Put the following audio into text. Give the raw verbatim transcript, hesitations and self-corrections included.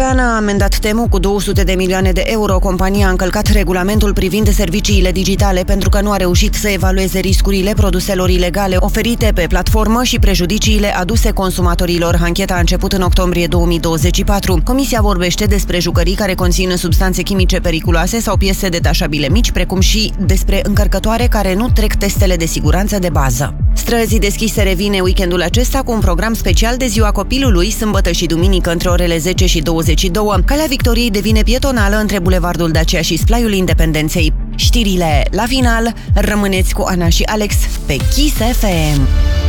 Europeană a amendat Temu cu două sute de milioane de euro. Compania a încălcat regulamentul privind serviciile digitale pentru că nu a reușit să evalueze riscurile produselor ilegale oferite pe platformă și prejudiciile aduse consumatorilor. Ancheta a început în octombrie două mii douăzeci și patru. Comisia vorbește despre jucării care conțin substanțe chimice periculoase sau piese detașabile mici, precum și despre încărcătoare care nu trec testele de siguranță de bază. Străzi deschise revine weekendul acesta cu un program special de Ziua Copilului, sâmbătă și duminică între orele zece și douăzeci și doi. Calea Victoriei devine pietonală între Bulevardul Dacia și Splaiul Independenței. Știrile la final, rămâneți cu Ana și Alex pe Kiss F M.